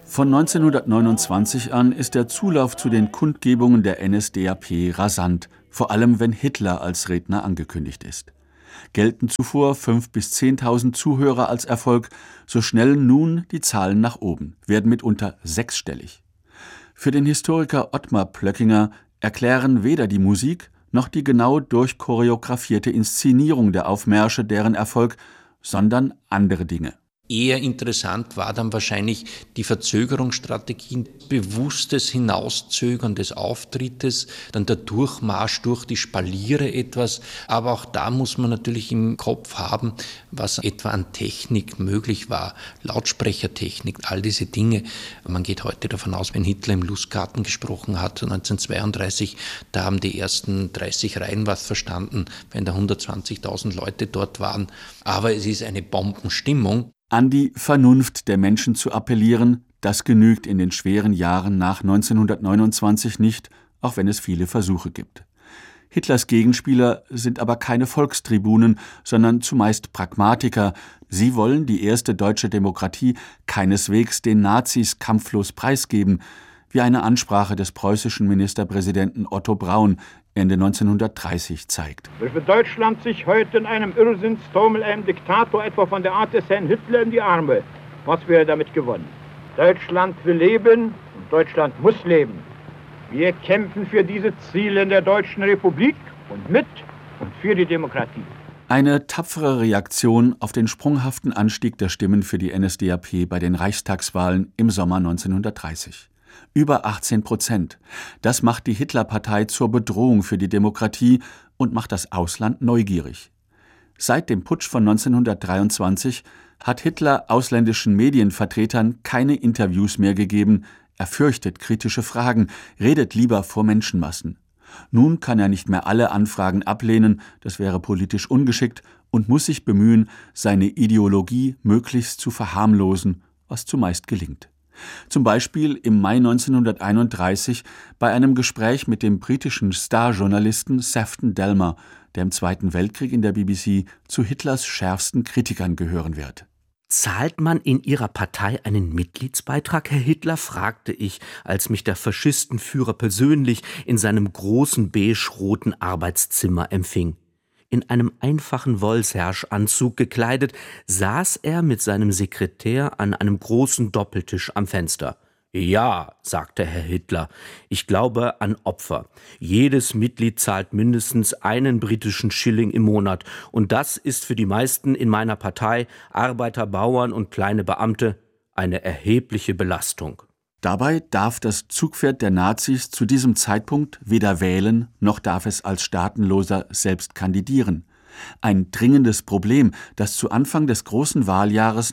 Von 1929 an ist der Zulauf zu den Kundgebungen der NSDAP rasant, vor allem wenn Hitler als Redner angekündigt ist. Gelten zuvor 5.000 bis 10.000 Zuhörer als Erfolg, so schnellen nun die Zahlen nach oben, werden mitunter sechsstellig. Für den Historiker Ottmar Plöckinger erklären weder die Musik noch die genau durchchoreografierte Inszenierung der Aufmärsche deren Erfolg, sondern andere Dinge. Eher interessant war dann wahrscheinlich die Verzögerungsstrategien, bewusstes Hinauszögern des Auftrittes, dann der Durchmarsch durch die Spaliere etwas. Aber auch da muss man natürlich im Kopf haben, was etwa an Technik möglich war, Lautsprechertechnik, all diese Dinge. Man geht heute davon aus, wenn Hitler im Lustgarten gesprochen hat, 1932, da haben die ersten 30 Reihen was verstanden, wenn da 120.000 Leute dort waren. Aber es ist eine Bombenstimmung. An die Vernunft der Menschen zu appellieren, das genügt in den schweren Jahren nach 1929 nicht, auch wenn es viele Versuche gibt. Hitlers Gegenspieler sind aber keine Volkstribunen, sondern zumeist Pragmatiker. Sie wollen die erste deutsche Demokratie keineswegs den Nazis kampflos preisgeben, wie eine Ansprache des preußischen Ministerpräsidenten Otto Braun Ende 1930 zeigt. Wenn Deutschland sich heute in einem Irrsinnstaumel einem Diktator etwa von der Art des Herrn Hitler in die Arme, was wäre damit gewonnen? Deutschland will leben und Deutschland muss leben. Wir kämpfen für diese Ziele in der Deutschen Republik und mit und für die Demokratie. Eine tapfere Reaktion auf den sprunghaften Anstieg der Stimmen für die NSDAP bei den Reichstagswahlen im Sommer 1930. Über 18%. Das macht die Hitlerpartei zur Bedrohung für die Demokratie und macht das Ausland neugierig. Seit dem Putsch von 1923 hat Hitler ausländischen Medienvertretern keine Interviews mehr gegeben. Er fürchtet kritische Fragen, redet lieber vor Menschenmassen. Nun kann er nicht mehr alle Anfragen ablehnen, das wäre politisch ungeschickt, und muss sich bemühen, seine Ideologie möglichst zu verharmlosen, was zumeist gelingt. Zum Beispiel im Mai 1931 bei einem Gespräch mit dem britischen Starjournalisten Sefton Delmer, der im Zweiten Weltkrieg in der BBC zu Hitlers schärfsten Kritikern gehören wird. »Zahlt man in Ihrer Partei einen Mitgliedsbeitrag, Herr Hitler?« fragte ich, als mich der Faschistenführer persönlich in seinem großen beige-roten Arbeitszimmer empfing. In einem einfachen Wollserge-Anzug gekleidet, saß er mit seinem Sekretär an einem großen Doppeltisch am Fenster. »Ja«, sagte Herr Hitler, »ich glaube an Opfer. Jedes Mitglied zahlt mindestens einen britischen Schilling im Monat. Und das ist für die meisten in meiner Partei, Arbeiter, Bauern und kleine Beamte, eine erhebliche Belastung.« Dabei darf das Zugpferd der Nazis zu diesem Zeitpunkt weder wählen, noch darf es als Staatenloser selbst kandidieren. Ein dringendes Problem, das zu Anfang des großen Wahljahres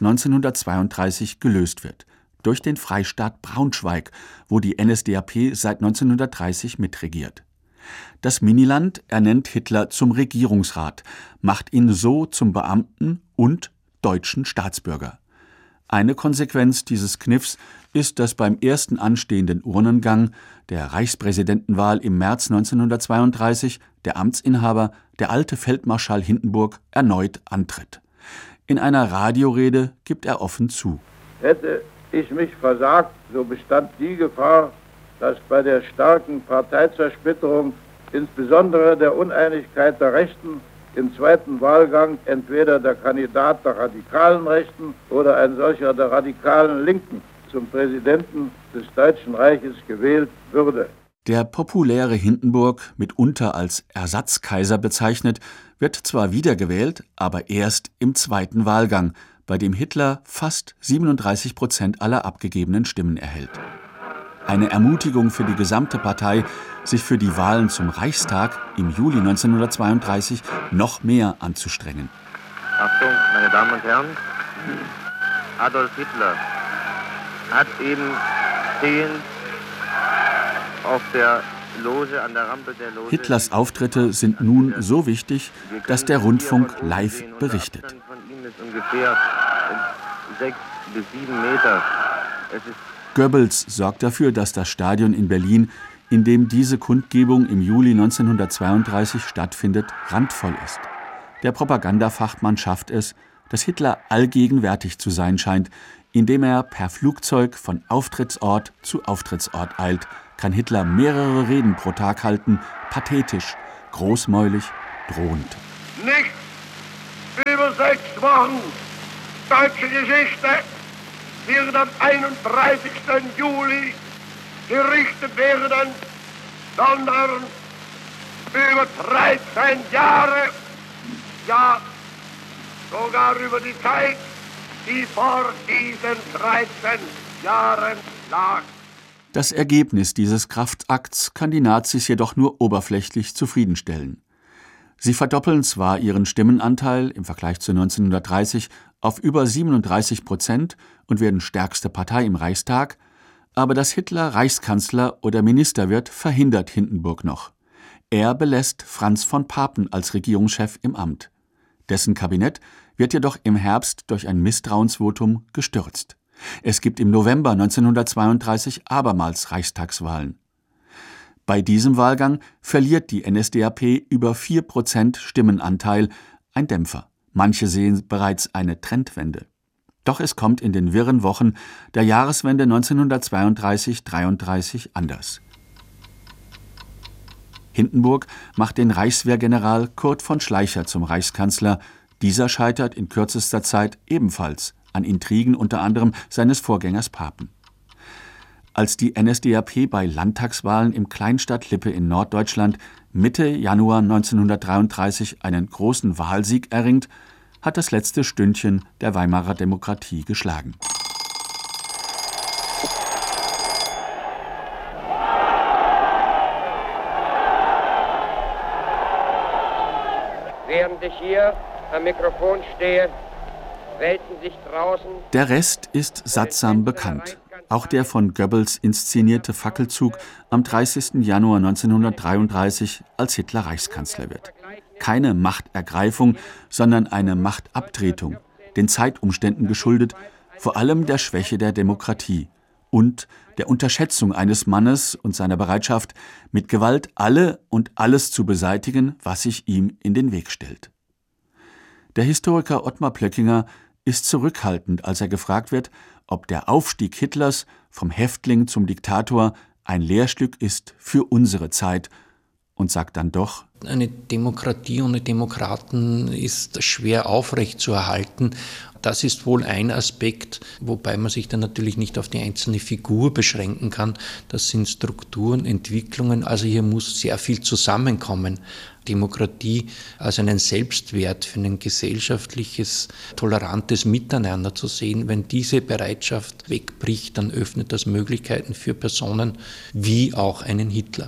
1932 gelöst wird. Durch den Freistaat Braunschweig, wo die NSDAP seit 1930 mitregiert. Das Miniland ernennt Hitler zum Regierungsrat, macht ihn so zum Beamten und deutschen Staatsbürger. Eine Konsequenz dieses Kniffs ist, dass beim ersten anstehenden Urnengang, der Reichspräsidentenwahl im März 1932, der Amtsinhaber, der alte Feldmarschall Hindenburg, erneut antritt. In einer Radiorede gibt er offen zu: Hätte ich mich versagt, so bestand die Gefahr, dass bei der starken Parteizersplitterung, insbesondere der Uneinigkeit der Rechten, im zweiten Wahlgang entweder der Kandidat der radikalen Rechten oder ein solcher der radikalen Linken zum Präsidenten des Deutschen Reiches gewählt würde. Der populäre Hindenburg, mitunter als Ersatzkaiser bezeichnet, wird zwar wiedergewählt, aber erst im zweiten Wahlgang, bei dem Hitler fast 37% aller abgegebenen Stimmen erhält. Eine Ermutigung für die gesamte Partei, sich für die Wahlen zum Reichstag im Juli 1932 noch mehr anzustrengen. Achtung, meine Damen und Herren, Adolf Hitler hat eben stehend auf der Loge, an der Rampe der Loge... Hitlers Auftritte sind nun so wichtig, dass der Rundfunk live berichtet. Von ihm ist ungefähr 6 bis 7 Meter. Es ist Goebbels sorgt dafür, dass das Stadion in Berlin, in dem diese Kundgebung im Juli 1932 stattfindet, randvoll ist. Der Propagandafachmann schafft es, dass Hitler allgegenwärtig zu sein scheint, Indem er per Flugzeug von Auftrittsort zu Auftrittsort eilt, kann Hitler mehrere Reden pro Tag halten, pathetisch, großmäulig, drohend. Nicht über 6 Wochen deutsche Geschichte wird am 31. Juli gerichtet werden, sondern über 13 Jahre, ja sogar über die Zeit, die vor diesen 13 Jahren lag. Das Ergebnis dieses Kraftakts kann die Nazis jedoch nur oberflächlich zufriedenstellen. Sie verdoppeln zwar ihren Stimmenanteil im Vergleich zu 1930 auf über 37% und werden stärkste Partei im Reichstag, aber dass Hitler Reichskanzler oder Minister wird, verhindert Hindenburg noch. Er belässt Franz von Papen als Regierungschef im Amt. Dessen Kabinett wird jedoch im Herbst durch ein Misstrauensvotum gestürzt. Es gibt im November 1932 abermals Reichstagswahlen. Bei diesem Wahlgang verliert die NSDAP über 4% Stimmenanteil, ein Dämpfer. Manche sehen bereits eine Trendwende. Doch es kommt in den wirren Wochen der Jahreswende 1932/33 anders. Hindenburg macht den Reichswehrgeneral Kurt von Schleicher zum Reichskanzler. Dieser scheitert in kürzester Zeit ebenfalls an Intrigen unter anderem seines Vorgängers Papen. Als die NSDAP bei Landtagswahlen im Kleinstadt Lippe in Norddeutschland Mitte Januar 1933 einen großen Wahlsieg erringt, hat das letzte Stündchen der Weimarer Demokratie geschlagen. Während ich hier am Mikrofon stehe, wälzen sich draußen. Der Rest ist sattsam bekannt. Auch der von Goebbels inszenierte Fackelzug am 30. Januar 1933, als Hitler Reichskanzler wird. Keine Machtergreifung, sondern eine Machtabtretung, den Zeitumständen geschuldet, vor allem der Schwäche der Demokratie und der Unterschätzung eines Mannes und seiner Bereitschaft, mit Gewalt alle und alles zu beseitigen, was sich ihm in den Weg stellt. Der Historiker Ottmar Plöckinger ist zurückhaltend, als er gefragt wird, ob der Aufstieg Hitlers vom Häftling zum Diktator ein Lehrstück ist für unsere Zeit, und sagt dann doch: Eine Demokratie ohne Demokraten ist schwer aufrechtzuerhalten. Das ist wohl ein Aspekt, wobei man sich dann natürlich nicht auf die einzelne Figur beschränken kann. Das sind Strukturen, Entwicklungen, also hier muss sehr viel zusammenkommen. Demokratie als einen Selbstwert für ein gesellschaftliches, tolerantes Miteinander zu sehen. Wenn diese Bereitschaft wegbricht, dann öffnet das Möglichkeiten für Personen wie auch einen Hitler.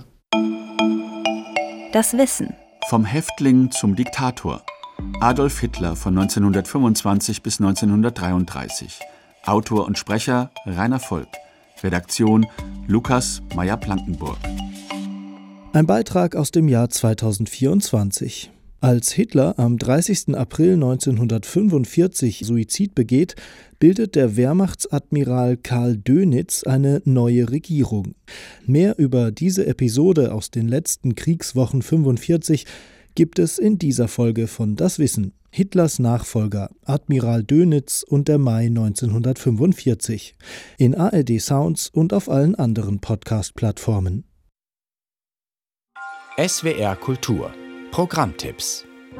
Das Wissen. Vom Häftling zum Diktator. Adolf Hitler von 1925 bis 1933. Autor und Sprecher Rainer Volk. Redaktion Lukas Meyer-Plankenburg. Ein Beitrag aus dem Jahr 2024. Als Hitler am 30. April 1945 Suizid begeht, bildet der Wehrmachtsadmiral Karl Dönitz eine neue Regierung. Mehr über diese Episode aus den letzten Kriegswochen 45 gibt es in dieser Folge von Das Wissen. Hitlers Nachfolger, Admiral Dönitz und der Mai 1945. In ARD Sounds und auf allen anderen Podcast-Plattformen. SWR Kultur. Programmtipps.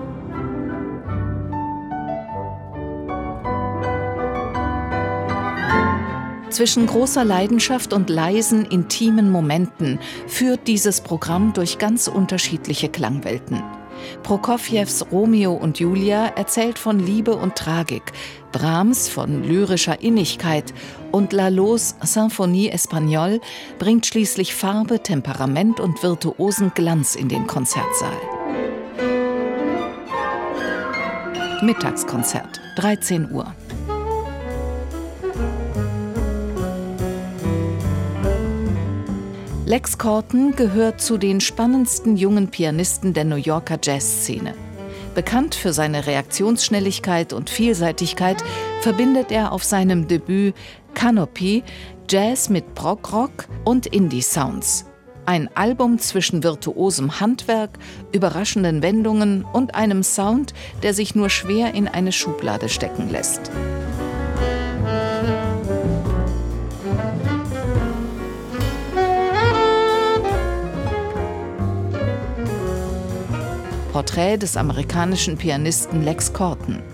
Zwischen großer Leidenschaft und leisen, intimen Momenten führt dieses Programm durch ganz unterschiedliche Klangwelten. Prokofjews Romeo und Julia erzählt von Liebe und Tragik, Brahms von lyrischer Innigkeit und Lalauds Symphonie Espagnole bringt schließlich Farbe, Temperament und virtuosen Glanz in den Konzertsaal. Mittagskonzert, 13 Uhr. Lex Corton gehört zu den spannendsten jungen Pianisten der New Yorker Jazzszene. Bekannt für seine Reaktionsschnelligkeit und Vielseitigkeit verbindet er auf seinem Debüt Canopy Jazz mit Prog-Rock und Indie-Sounds. Ein Album zwischen virtuosem Handwerk, überraschenden Wendungen und einem Sound, der sich nur schwer in eine Schublade stecken lässt. Porträt des amerikanischen Pianisten Lex Corton.